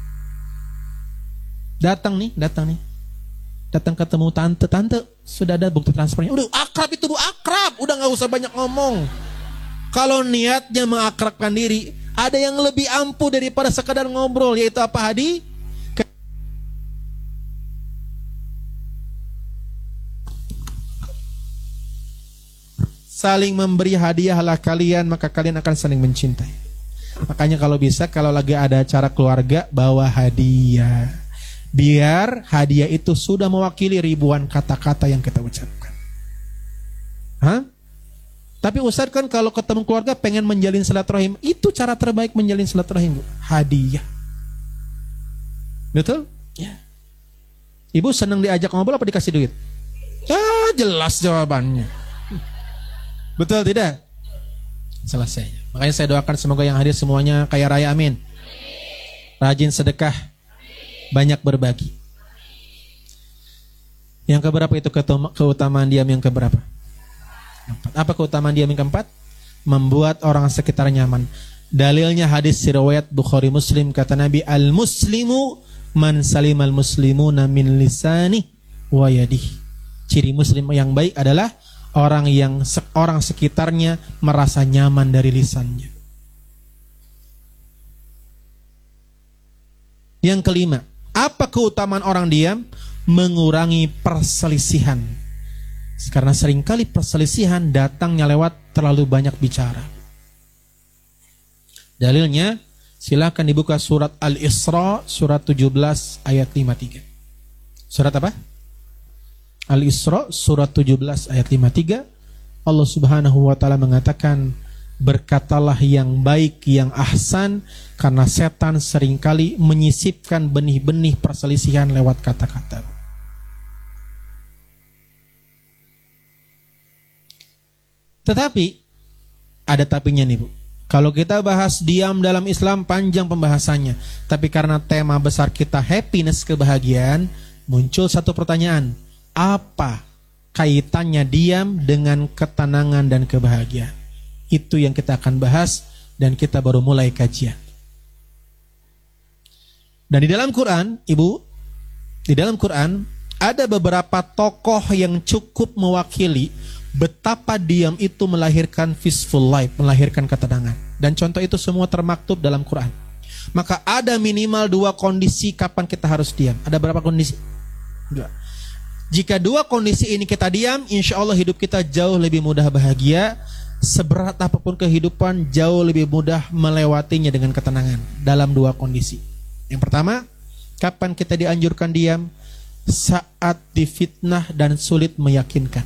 Datang nih, datang nih. Datang ketemu tante-tante, sudah ada bukti transfernya. Udah akrab itu, bu akrab. Udah gak usah banyak ngomong. Kalau niatnya mengakrabkan diri, ada yang lebih ampuh daripada sekadar ngobrol, yaitu apa? Hadiah. Saling memberi hadiahlah kalian, maka kalian akan saling mencintai. Makanya kalau bisa, kalau lagi ada acara keluarga, bawa hadiah. Biar hadiah itu sudah mewakili ribuan kata-kata yang kita ucapkan. Hah? Tapi Ustadz kan kalau ketemu keluarga pengen menjalin silaturahim, itu cara terbaik menjalin silaturahim, Bu. Hadiah. Betul? Ya. Ibu senang diajak ngobrol apa dikasih duit? Ah, jelas jawabannya. Betul tidak? Selesai. Makanya saya doakan semoga yang hadir semuanya kaya raya, amin. Rajin sedekah, banyak berbagi. Yang keberapa itu keutamaan diam yang keberapa? Apa keutamaan diam yang keempat? Membuat orang sekitar nyaman. Dalilnya hadis riwayat Bukhari Muslim, kata Nabi, al-muslimu man salimal muslimuna min lisani wa yadihi. Ciri muslim yang baik adalah orang yang orang sekitarnya merasa nyaman dari lisannya. Yang kelima, apa keutamaan orang diam? Mengurangi perselisihan. Karena seringkali perselisihan datangnya lewat terlalu banyak bicara. Dalilnya, silakan dibuka surat Al-Isra, surat tujuh belas ayat lima puluh tiga. Surat apa? Al-Isra surat tujuh belas ayat lima puluh tiga. Allah Subhanahu wa taala mengatakan, berkatalah yang baik, yang ahsan, karena setan seringkali menyisipkan benih-benih perselisihan lewat kata-kata. Tetapi ada tapinya nih, Bu. Kalau kita bahas diam dalam Islam panjang pembahasannya, tapi karena tema besar kita happiness, kebahagiaan, muncul satu pertanyaan. Apa kaitannya diam dengan ketenangan dan kebahagiaan? Itu yang kita akan bahas dan kita baru mulai kajian. Dan di dalam Quran, Ibu, di dalam Quran ada beberapa tokoh yang cukup mewakili betapa diam itu melahirkan peaceful life, melahirkan ketenangan. Dan contoh itu semua termaktub dalam Quran. Maka ada minimal dua kondisi kapan kita harus diam. Ada berapa kondisi? Dua. Jika dua kondisi ini kita diam, insya Allah hidup kita jauh lebih mudah bahagia. Seberat apapun kehidupan, jauh lebih mudah melewatinya dengan ketenangan. Dalam dua kondisi. Yang pertama, kapan kita dianjurkan diam? Saat difitnah dan sulit meyakinkan.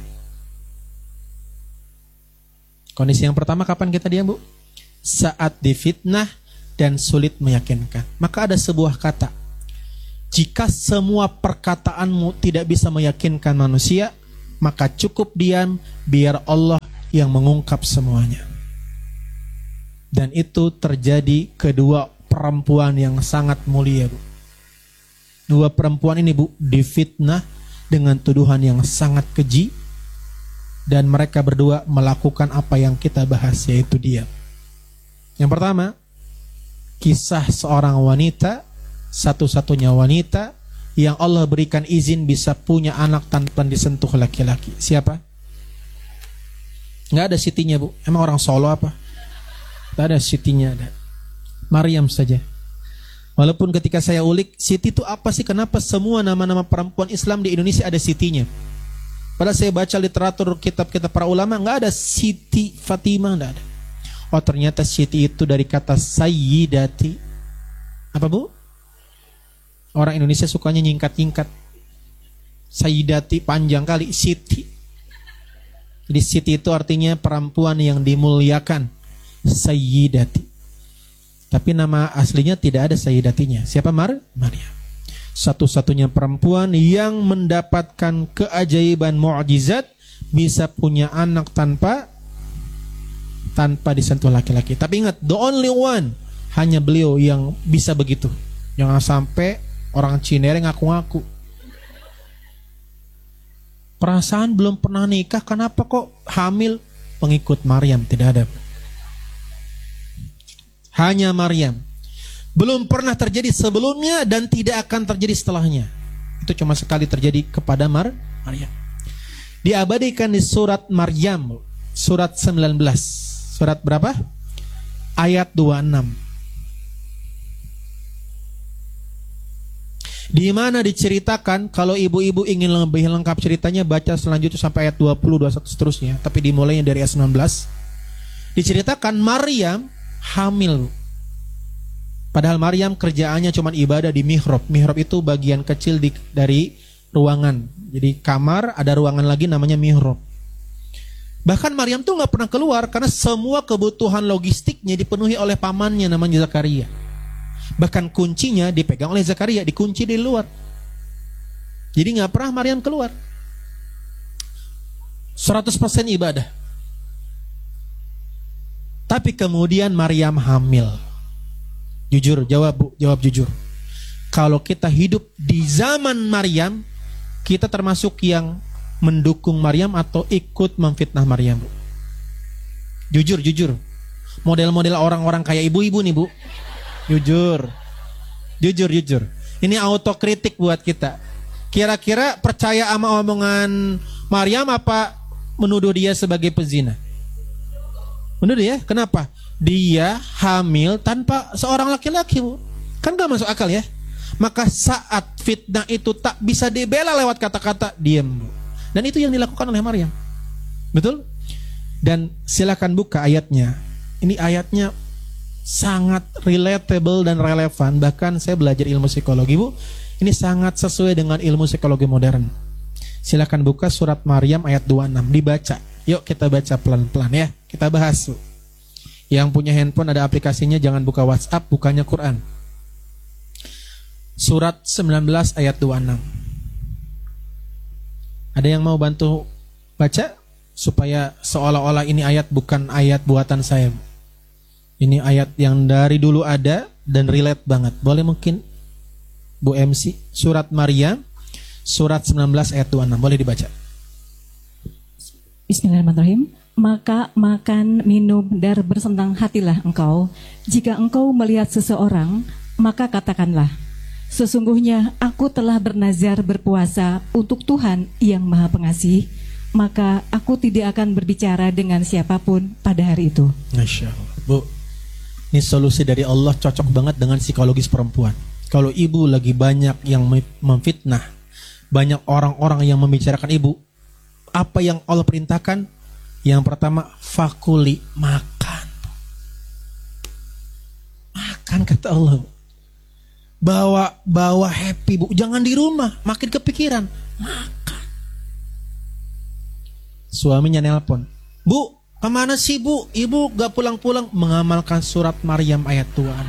Kondisi yang pertama, kapan kita diam, Bu? Saat difitnah dan sulit meyakinkan. Maka ada sebuah kata, jika semua perkataanmu tidak bisa meyakinkan manusia, maka cukup diam, biar Allah yang mengungkap semuanya. Dan itu terjadi kedua perempuan yang sangat mulia, Bu. Dua perempuan ini, Bu, difitnah dengan tuduhan yang sangat keji, dan mereka berdua melakukan apa yang kita bahas, yaitu diam. Yang pertama, kisah seorang wanita, satu-satunya wanita yang Allah berikan izin bisa punya anak tanpa disentuh laki-laki. Siapa? Nggak ada sitinya, Bu. Emang orang Solo apa? Nggak ada sitinya, ada. Maryam saja. Walaupun ketika saya ulik, Siti itu apa sih? Kenapa semua nama-nama perempuan Islam di Indonesia ada Sitinya? Padahal saya baca literatur kitab-kitab para ulama, nggak ada Siti Fatimah, nggak ada. Oh, ternyata Siti itu dari kata Sayyidati. Apa, Bu? Orang Indonesia sukanya nyingkat-nyingkat. Sayyidati panjang kali, Siti. Jadi Siti itu artinya perempuan yang dimuliakan. Sayyidati. Tapi nama aslinya tidak ada Sayyidatinya. Siapa? Mar? Maryam. Satu-satunya perempuan yang mendapatkan keajaiban mu'jizat bisa punya anak tanpa tanpa disentuh laki-laki. Tapi ingat, the only one, hanya beliau yang bisa begitu. Jangan sampai orang Cinere ngaku-ngaku. Perasaan belum pernah nikah, kenapa kok hamil? Pengikut Maryam, tidak ada. Hanya Maryam. Belum pernah terjadi sebelumnya dan tidak akan terjadi setelahnya. Itu cuma sekali terjadi kepada Mar Maryam. Diabadikan di surat Maryam, surat sembilan belas. Surat berapa? Ayat dua puluh enam. Di mana diceritakan, kalau ibu-ibu ingin lebih lengkap ceritanya, baca selanjutnya sampai ayat dua puluh, dua puluh satu seterusnya. Tapi dimulainya dari ayat sembilan belas. Diceritakan Maryam hamil. Padahal Maryam kerjaannya cuma ibadah di mihrab. Mihrab itu bagian kecil di, dari ruangan. Jadi kamar, ada ruangan lagi namanya mihrab. Bahkan Maryam tuh gak pernah keluar karena semua kebutuhan logistiknya dipenuhi oleh pamannya namanya Zakaria. Bahkan kuncinya dipegang oleh Zakaria, dikunci di luar. Jadi gak pernah Maryam keluar. seratus persen ibadah. Tapi kemudian Maryam hamil. Jujur, jawab Bu, jawab jujur. Kalau kita hidup di zaman Maryam, kita termasuk yang mendukung Maryam atau ikut memfitnah Maryam, Bu? Jujur, jujur. Model-model orang-orang kayak ibu-ibu nih, Bu. Jujur. Jujur, jujur. Ini autokritik buat kita. Kira-kira percaya sama omongan Maryam apa menuduh dia sebagai pezina? Menuduh ya? Kenapa? Dia hamil tanpa seorang laki-laki, Bu. Kan gak masuk akal ya. Maka saat fitnah itu tak bisa dibela lewat kata-kata, diam, Bu. Dan itu yang dilakukan oleh Maryam. Betul? Dan silakan buka ayatnya. Ini ayatnya sangat relatable dan relevan. Bahkan saya belajar ilmu psikologi, Bu. Ini sangat sesuai dengan ilmu psikologi modern. Silakan buka surat Maryam ayat dua puluh enam. Dibaca. Yuk kita baca pelan-pelan ya. Kita bahas, Bu. Yang punya handphone ada aplikasinya, jangan buka WhatsApp, bukanya Quran. Surat sembilan belas ayat dua puluh enam. Ada yang mau bantu baca? Supaya seolah-olah ini ayat bukan ayat buatan saya. Ini ayat yang dari dulu ada dan relate banget. Boleh mungkin Bu M C? Surat Maryam, surat sembilan belas ayat dua puluh enam. Boleh dibaca. Bismillahirrahmanirrahim. Maka makan, minum, dan bersenang hatilah engkau. Jika engkau melihat seseorang, maka katakanlah, sesungguhnya aku telah bernazar berpuasa untuk Tuhan yang Maha Pengasih, maka aku tidak akan berbicara dengan siapapun pada hari itu. Masya Allah. Bu, ini solusi dari Allah cocok banget dengan psikologis perempuan. Kalau ibu lagi banyak yang memfitnah, banyak orang-orang yang membicarakan ibu, apa yang Allah perintahkan? Yang pertama, fakuli, makan. Makan kata Allah. Bawa bawa happy, Bu. Jangan di rumah, makin kepikiran. Makan. Suaminya nelpon. Bu, kemana sih, Bu? Ibu gak pulang-pulang. Mengamalkan surat Maryam ayat Tuhan.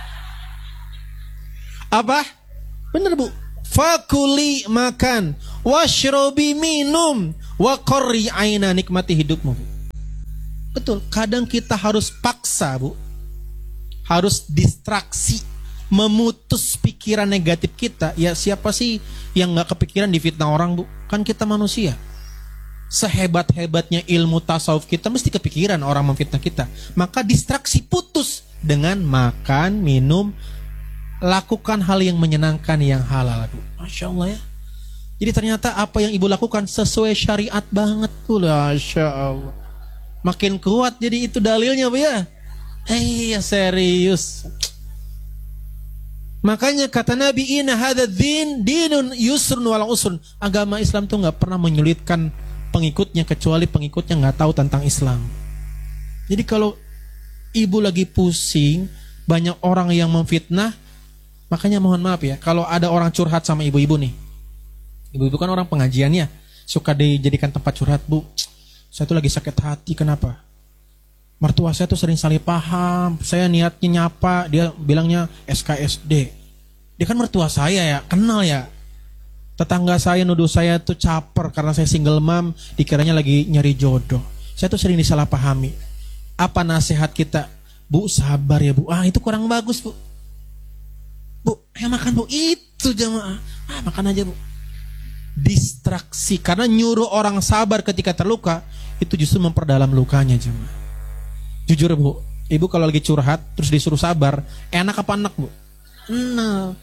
Apa? Bener, Bu. Fakuli, makan. Washrobi, minum. Wa qarri aina, nikmati hidupmu. Betul, kadang kita harus paksa, Bu. Harus distraksi, memutus pikiran negatif kita. Ya siapa sih yang gak kepikiran difitnah orang, Bu? Kan kita manusia. Sehebat-hebatnya ilmu tasawuf kita mesti kepikiran orang memfitnah kita. Maka distraksi, putus dengan makan, minum, lakukan hal yang menyenangkan, yang halal, Bu. Masya Allah ya. Jadi ternyata apa yang ibu lakukan sesuai syariat banget tuh. Masya Allah. Makin kuat jadi itu dalilnya, Bu ya. Eh ya serius. Makanya kata Nabi, inna hadza din dinun yusrun wala usrun. Agama Islam tuh gak pernah menyulitkan pengikutnya kecuali pengikutnya gak tahu tentang Islam. Jadi kalau ibu lagi pusing, banyak orang yang memfitnah, makanya mohon maaf ya, kalau ada orang curhat sama ibu-ibu nih. Ibu-ibu kan orang pengajiannya, suka dijadikan tempat curhat. Bu, saya tuh lagi sakit hati, kenapa? Mertua saya tuh sering salah paham, saya niatnya nyapa, dia bilangnya S K S D. Dia kan mertua saya ya, kenal ya. Tetangga saya nuduh saya tuh caper karena saya single mom, dikiranya lagi nyari jodoh. Saya tuh sering disalahpahami. Apa nasihat kita? Bu, sabar ya bu. Ah, itu kurang bagus bu. Bu, ayo makan bu. Itu jamaah. Ah, makan aja bu. Distraksi. Karena nyuruh orang sabar ketika terluka, itu justru memperdalam lukanya jemaah. Jujur bu, ibu kalau lagi curhat terus disuruh sabar, enak apa enak bu? Enak.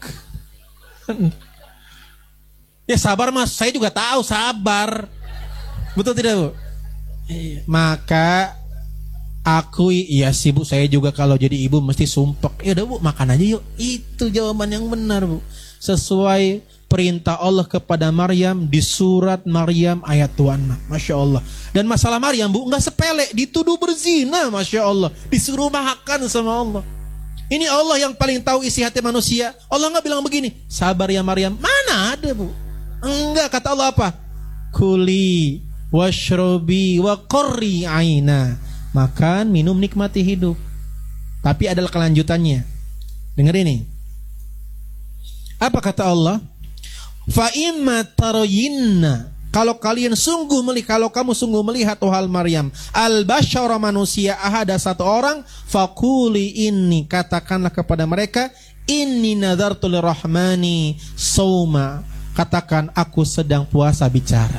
Ya sabar mas, saya juga tahu sabar. Betul tidak bu? Iya. Maka akui, iya sih bu, saya juga kalau jadi ibu mesti sumpek. Ya udah bu, makan aja yuk. Itu jawaban yang benar bu. Sesuai perintah Allah kepada Maryam di surat Maryam ayat dua puluh enam. Masya Allah. Dan masalah Maryam bu, nggak sepele, dituduh berzina. Masya Allah. Disuruh makan sama Allah. Ini Allah yang paling tahu isi hati manusia. Allah nggak bilang begini, sabar ya Maryam. Mana ada bu? Enggak, kata Allah apa? Kuli washrobi wa qurri aina. Makan, minum, nikmati hidup. Tapi adalah kelanjutannya. Dengar ini. Apa kata Allah? Fa imma taroyinna, kalau kalian sungguh melihat, kalau kamu sungguh melihat wahai Maryam, al basyara manusia, ahada satu orang, fakuli inni, katakanlah kepada mereka, inni nadartu lirrahmani sauma, katakan aku sedang puasa bicara.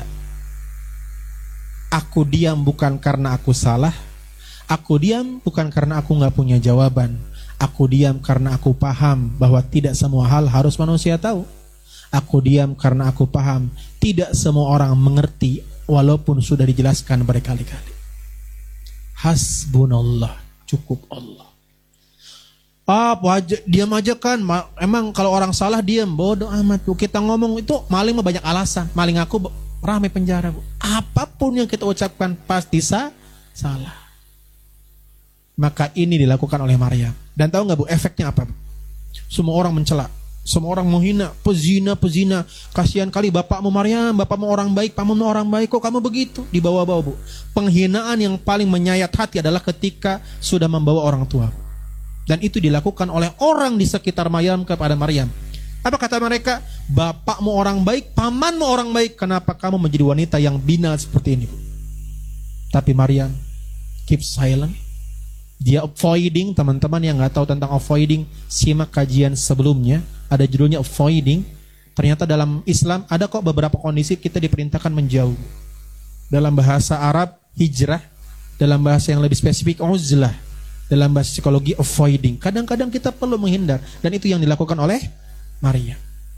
Aku diam bukan karena aku salah, aku diam bukan karena aku nggak punya jawaban, aku diam karena aku paham bahwa tidak semua hal harus manusia tahu. Aku diam karena aku paham tidak semua orang mengerti walaupun sudah dijelaskan berkali-kali. Hasbunallah, cukup Allah. Ah, wajah, diam aja kan. Emang kalau orang salah diam, bodoh amat. Kita ngomong itu maling mah banyak alasan. Maling aku ramai penjara bu. Apapun yang kita ucapkan pasti sah, salah. Maka ini dilakukan oleh Maryam. Dan tahu nggak bu efeknya apa? Semua orang mencela. Semua orang menghina, pezina, pezina. Kasihan kali bapakmu Maryam, bapakmu orang baik, pamanmu orang baik, kok kamu begitu? Dibawa-bawa bu. Penghinaan yang paling menyayat hati adalah ketika sudah membawa orang tua. Dan itu dilakukan oleh orang di sekitar Maryam kepada Maryam. Apa kata mereka? Bapakmu orang baik, pamanmu orang baik, kenapa kamu menjadi wanita yang binal seperti ini bu? Tapi Maryam keep silent. Dia avoiding, teman-teman yang nggak tahu tentang avoiding, simak kajian sebelumnya. Ada judulnya avoiding. Ternyata dalam Islam ada kok beberapa kondisi kita diperintahkan menjauh. Dalam bahasa Arab hijrah, dalam bahasa yang lebih spesifik uzlah, dalam bahasa psikologi avoiding. Kadang-kadang kita perlu menghindar, dan itu yang dilakukan oleh Maria.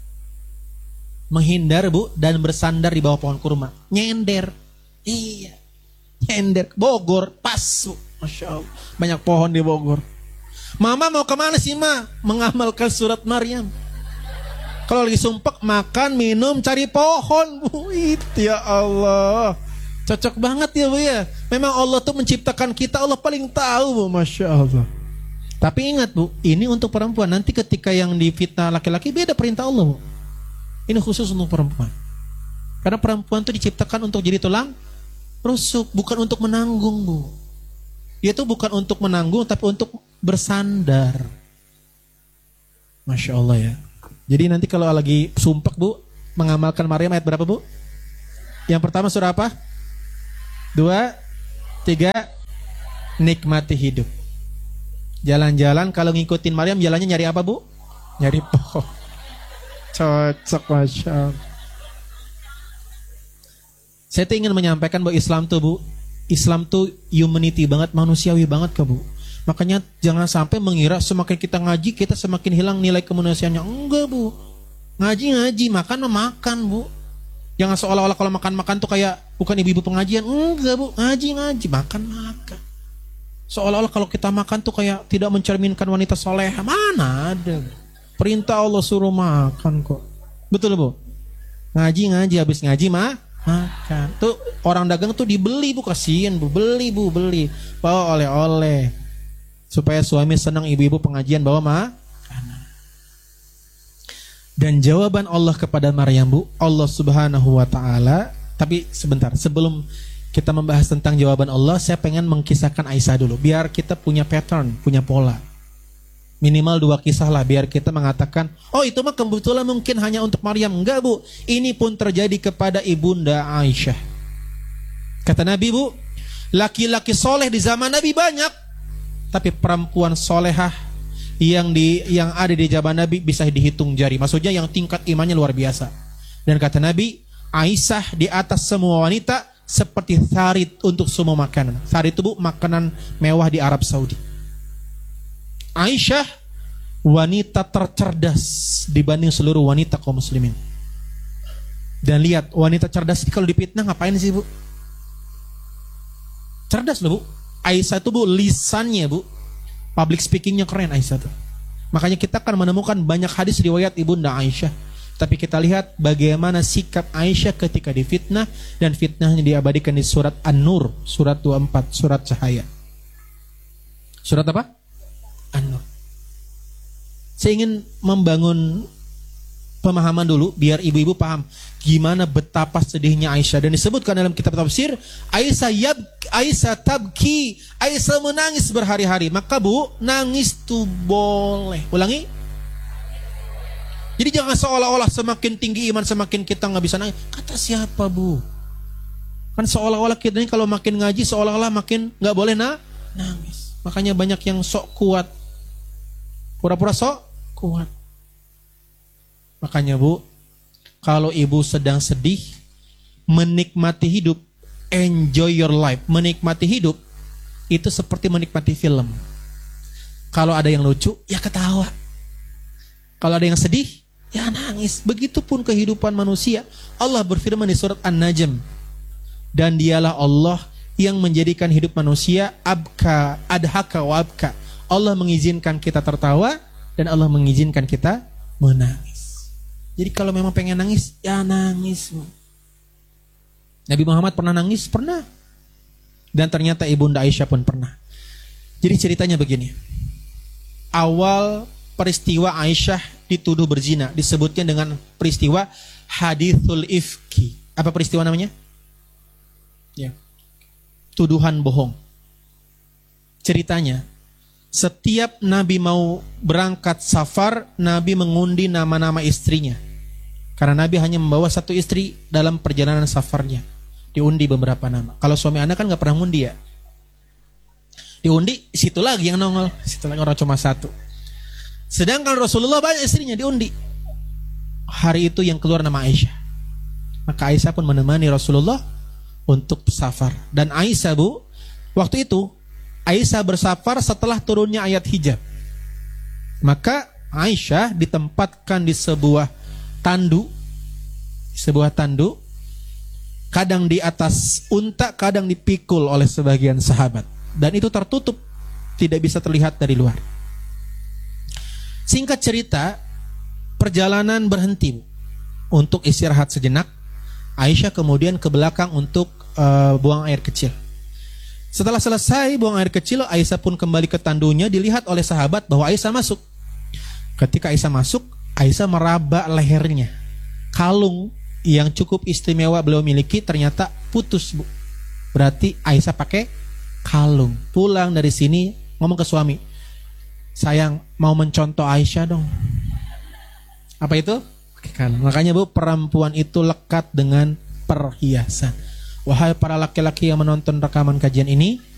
Menghindar bu, dan bersandar di bawah pohon kurma. Nyender. Iya. Nyender. Bogor pas bu. Masya Allah, banyak pohon di Bogor. Mama mau kemana sih ma? Mengamalkan surat Maryam. Kalau lagi sumpek, makan, minum, cari pohon bu. Itu ya Allah, cocok banget ya bu ya. Memang Allah tuh menciptakan kita, Allah paling tahu bu. Masya Allah. Tapi ingat bu, ini untuk perempuan. Nanti ketika yang difitnah laki-laki beda perintah Allah bu. Ini khusus untuk perempuan. Karena perempuan tuh diciptakan untuk jadi tulang rusuk, bukan untuk menanggung bu. Dia itu bukan untuk menanggung, tapi untuk bersandar. Masya Allah ya. Jadi nanti kalau lagi sumpek bu, mengamalkan Maryam ayat berapa bu? Yang pertama surah apa? Dua, tiga, nikmati hidup. Jalan-jalan kalau ngikutin Maryam, jalannya nyari apa bu? Nyari pohon. Cocok Masya Allah. Saya tuh ingin menyampaikan bahwa Islam tuh bu, Islam tuh humanity banget, manusiawi banget ke bu. Makanya jangan sampai mengira semakin kita ngaji kita semakin hilang nilai kemanusiaannya. Enggak bu. Ngaji-ngaji, makan makan bu. Jangan seolah-olah kalau makan-makan tuh kayak bukan ibu-ibu pengajian. Enggak bu. Ngaji-ngaji, makan-makan. Seolah-olah kalau kita makan tuh kayak tidak mencerminkan wanita soleha. Mana ada. Perintah Allah suruh makan kok. Betul bu. Ngaji-ngaji, habis ngaji mah makan. Tuh orang dagang tuh dibeli bu, kasihan bu, beli bu, beli. Bawa oleh-oleh. Supaya suami senang, ibu-ibu pengajian bawa makanan. Dan jawaban Allah kepada Maryam bu, Allah Subhanahu wa taala. Tapi sebentar, sebelum kita membahas tentang jawaban Allah, saya pengen mengkisahkan Aisyah dulu, biar kita punya pattern, punya pola. Minimal dua kisah lah biar kita mengatakan, oh itu mah kebetulan mungkin hanya untuk Maryam. Enggak bu, ini pun terjadi kepada ibunda Aisyah. Kata Nabi bu, laki-laki soleh di zaman Nabi banyak, tapi perempuan solehah yang di yang ada di zaman Nabi bisa dihitung jari. Maksudnya yang tingkat imannya luar biasa. Dan kata Nabi, Aisyah di atas semua wanita seperti tharid untuk semua makanan. Tharid itu bu, makanan mewah di Arab Saudi. Aisyah wanita tercerdas dibanding seluruh wanita kaum muslimin. Dan lihat, wanita cerdas kalau dipitnah ngapain sih bu? Cerdas loh bu. Aisyah itu bu, lisannya bu, public speakingnya keren Aisyah tuh. Makanya kita akan menemukan banyak hadis riwayat ibunda Aisyah. Tapi kita lihat bagaimana sikap Aisyah ketika difitnah, dan fitnahnya diabadikan di surat An-Nur, surat dua puluh empat, surat cahaya. Surat apa? An-Nur. Saya ingin membangun pemahaman dulu biar ibu-ibu paham gimana betapa sedihnya Aisyah, dan disebutkan dalam kitab tafsir, Aisyah yab Aisyah tabki, Aisyah menangis berhari-hari. Maka bu, nangis tuh boleh. Ulangi. Jadi jangan seolah-olah semakin tinggi iman semakin kita nggak bisa nangis. Kata siapa bu? Kan seolah-olah kita ini kalau makin ngaji seolah-olah makin nggak boleh na nangis. Makanya banyak yang sok kuat, pura-pura sok kuat. Makanya bu, kalau ibu sedang sedih, menikmati hidup, enjoy your life. Menikmati hidup itu seperti menikmati film. Kalau ada yang lucu, ya ketawa. Kalau ada yang sedih, ya nangis. Begitupun kehidupan manusia. Allah berfirman di surat An-Najm, dan dialah Allah yang menjadikan hidup manusia abka, adhaka wa abka. Allah mengizinkan kita tertawa, dan Allah mengizinkan kita menangis. Jadi kalau memang pengen nangis, ya nangis. Nabi Muhammad pernah nangis? Pernah. Dan ternyata ibunda Aisyah pun pernah. Jadi ceritanya begini. Awal peristiwa Aisyah dituduh berzina disebutnya dengan peristiwa hadithul ifki. Apa peristiwa namanya? Ya. Tuduhan bohong. Ceritanya, setiap Nabi mau berangkat safar, Nabi mengundi nama-nama istrinya. Karena Nabi hanya membawa satu istri dalam perjalanan safarnya. Diundi beberapa nama. Kalau suami anak kan gak pernah ngundi ya. Diundi, situ lagi yang nongol. Situ lagi orang cuma satu. Sedangkan Rasulullah banyak istrinya diundi. Hari itu yang keluar nama Aisyah. Maka Aisyah pun menemani Rasulullah untuk safar. Dan Aisyah bu, waktu itu Aisyah bersafar setelah turunnya ayat hijab. Maka Aisyah ditempatkan di sebuah tandu, sebuah tandu, kadang di atas unta, kadang dipikul oleh sebagian sahabat. Dan itu tertutup, tidak bisa terlihat dari luar. Singkat cerita, perjalanan berhenti untuk istirahat sejenak. Aisyah kemudian ke belakang untuk uh, buang air kecil. Setelah selesai buang air kecil, Aisyah pun kembali ke tandunya. Dilihat oleh sahabat bahwa Aisyah masuk. Ketika Aisyah masuk, Aisyah meraba lehernya. Kalung yang cukup istimewa beliau miliki ternyata putus bu. Berarti Aisyah pakai kalung. Pulang dari sini ngomong ke suami, sayang mau mencontoh Aisyah dong. Apa itu? Kalung. Makanya bu, perempuan itu lekat dengan perhiasan. Wahai para laki-laki yang menonton rekaman kajian ini,